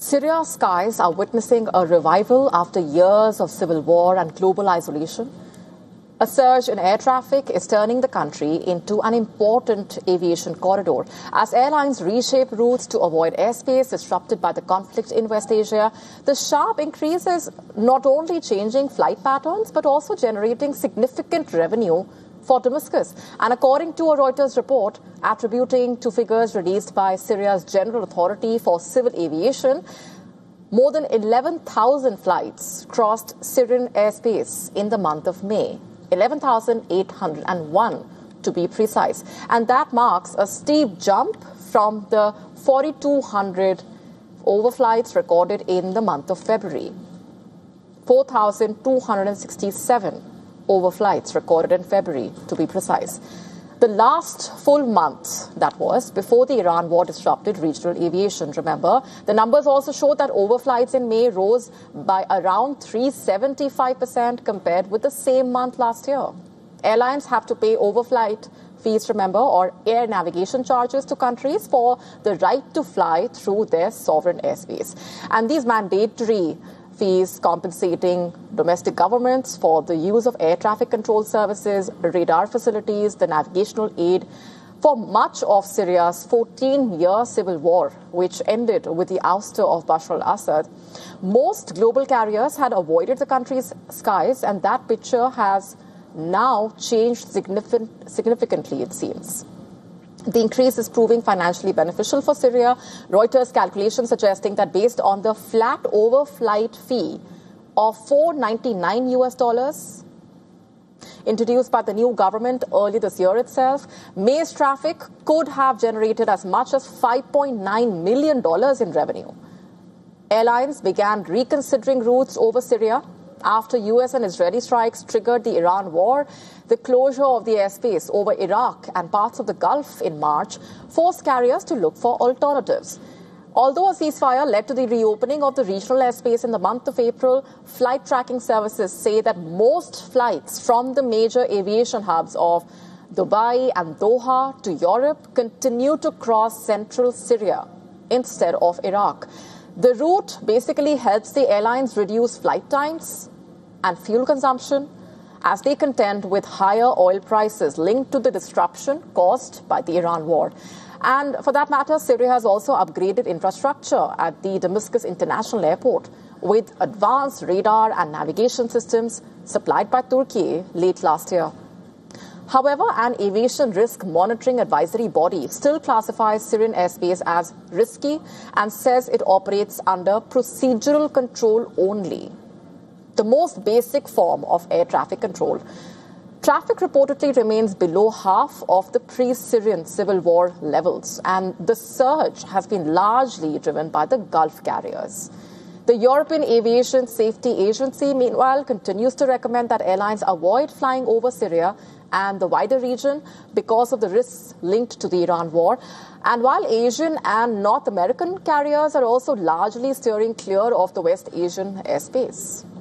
Syria's skies are witnessing a revival after years of civil war and global isolation. A surge in air traffic is turning the country into an important aviation corridor as airlines reshape routes to avoid airspace disrupted by the conflict in West Asia. The sharp increase is not only changing flight patterns but also generating significant revenue for Damascus. And according to a Reuters report attributing to figures released by Syria's General Authority for Civil Aviation, more than 11,000 flights crossed Syrian airspace in the month of May. 11,801 to be precise. And that marks a steep jump from the 4,200 overflights recorded in the month of February. 4,267 overflights recorded in February, to be precise. The last full month, that was, before the Iran war disrupted regional aviation. Remember, the numbers also show that overflights in May rose by around 375% compared with the same month last year. Airlines have to pay overflight fees, remember, or air navigation charges to countries for the right to fly through their sovereign airspace. And these mandatory fees compensating domestic governments for the use of air traffic control services, radar facilities, the navigational aid for much of Syria's 14-year civil war, which ended with the ouster of Bashar al-Assad. Most global carriers had avoided the country's skies, and that picture has now changed significantly, it seems. The increase is proving financially beneficial for Syria. Reuters calculations suggesting that based on the flat overflight fee of $499 introduced by the new government early this year itself, May's traffic could have generated as much as $5.9 million in revenue. Airlines began reconsidering routes over Syria after US and Israeli strikes triggered the Iran war. The closure of the airspace over Iraq and parts of the Gulf in March forced carriers to look for alternatives. Although a ceasefire led to the reopening of the regional airspace in the month of April, flight tracking services say that most flights from the major aviation hubs of Dubai and Doha to Europe continue to cross central Syria instead of Iraq. The route basically helps the airlines reduce flight times and fuel consumption as they contend with higher oil prices linked to the disruption caused by the Iran war. And for that matter, Syria has also upgraded infrastructure at the Damascus International Airport with advanced radar and navigation systems supplied by Turkey late last year. However, an aviation risk monitoring advisory body still classifies Syrian airspace as risky and says it operates under procedural control only, the most basic form of air traffic control. Traffic reportedly remains below half of the pre-Syrian civil war levels, and the surge has been largely driven by the Gulf carriers. The European Aviation Safety Agency, meanwhile, continues to recommend that airlines avoid flying over Syria and the wider region because of the risks linked to the Iran war. And while Asian and North American carriers are also largely steering clear of the West Asian airspace.